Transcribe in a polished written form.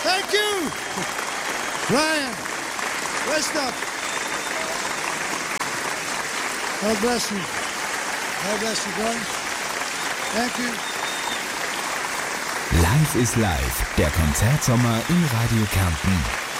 Thank you. Brian, rest up. God bless you. God bless you, brother. Thank you. Live is Live, der Konzertsommer in Radio Kärnten.